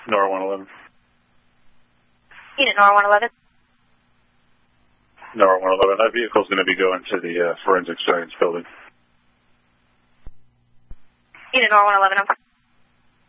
NOR 111. Unit NOR 111. NOR 111. That vehicle's going to be going to the forensic science building. Unit NOR 111.